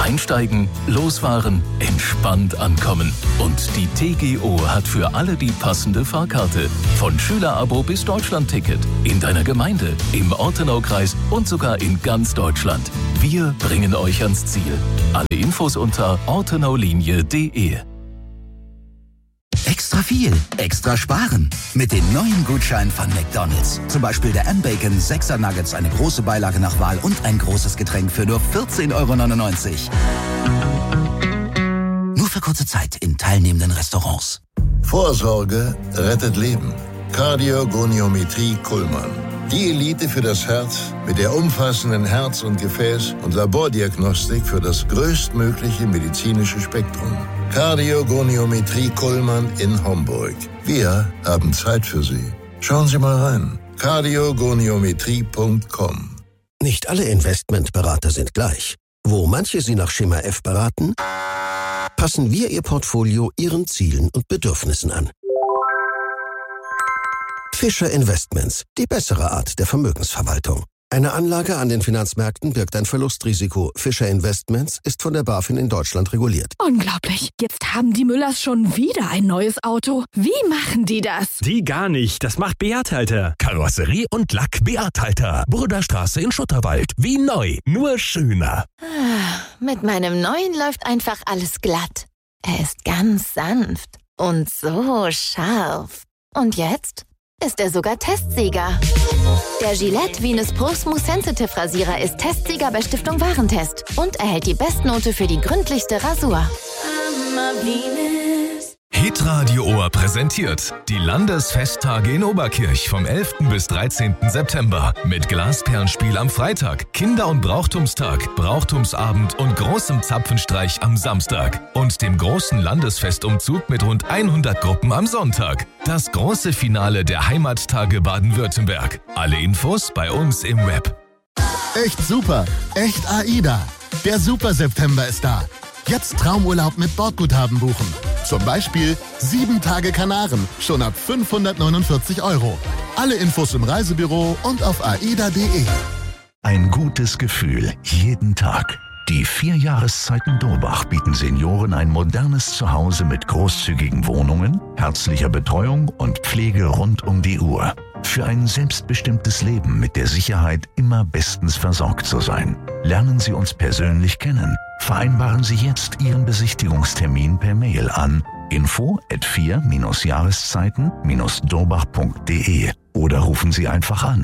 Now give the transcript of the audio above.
Einsteigen, losfahren, entspannt ankommen. Und die TGO hat für alle die passende Fahrkarte. Von Schülerabo bis Deutschlandticket. In deiner Gemeinde, im Ortenaukreis und sogar in ganz Deutschland. Wir bringen euch ans Ziel. Alle Infos unter ortenaulinie.de. Extra viel, extra sparen. Mit den neuen Gutscheinen von McDonald's. Zum Beispiel der M-Bacon 6er Nuggets, eine große Beilage nach Wahl und ein großes Getränk für nur 14,99 €. Nur für kurze Zeit in teilnehmenden Restaurants. Vorsorge rettet Leben. Kardiogoniometrie Kuhlmann. Die Elite für das Herz mit der umfassenden Herz- und Gefäß- und Labordiagnostik für das größtmögliche medizinische Spektrum. Kardiogoniometrie Kuhlmann in Homburg. Wir haben Zeit für Sie. Schauen Sie mal rein. kardiogoniometrie.com. Nicht alle Investmentberater sind gleich. Wo manche Sie nach Schema F beraten, passen wir Ihr Portfolio Ihren Zielen und Bedürfnissen an. Fischer Investments, die bessere Art der Vermögensverwaltung. Eine Anlage an den Finanzmärkten birgt ein Verlustrisiko. Fischer Investments ist von der BaFin in Deutschland reguliert. Unglaublich. Jetzt haben die Müllers schon wieder ein neues Auto. Wie machen die das? Die gar nicht. Das macht Beat Halter. Karosserie und Lack Beat Halter. Burderstraße in Schutterwald. Wie neu, nur schöner. Mit meinem neuen läuft einfach alles glatt. Er ist ganz sanft und so scharf. Und jetzt ist er sogar Testsieger. Der Gillette Venus Pro Smooth Sensitive Rasierer ist Testsieger bei Stiftung Warentest und erhält die Bestnote für die gründlichste Rasur. Hitradio Ohr präsentiert die Landesfesttage in Oberkirch vom 11. bis 13. September mit Glasperlenspiel am Freitag, Kinder- und Brauchtumstag, Brauchtumsabend und großem Zapfenstreich am Samstag und dem großen Landesfestumzug mit rund 100 Gruppen am Sonntag. Das große Finale der Heimattage Baden-Württemberg. Alle Infos bei uns im Web. Echt super, echt AIDA. Der Super September ist da. Jetzt Traumurlaub mit Bordguthaben buchen. Zum Beispiel 7 Tage Kanaren, schon ab 549 €. Alle Infos im Reisebüro und auf aida.de. Ein gutes Gefühl jeden Tag. Die 4 Jahreszeiten Dorbach bieten Senioren ein modernes Zuhause mit großzügigen Wohnungen, herzlicher Betreuung und Pflege rund um die Uhr. Für ein selbstbestimmtes Leben mit der Sicherheit, immer bestens versorgt zu sein. Lernen Sie uns persönlich kennen. Vereinbaren Sie jetzt Ihren Besichtigungstermin per Mail an info@4-Jahreszeiten-dorbach.de oder rufen Sie einfach an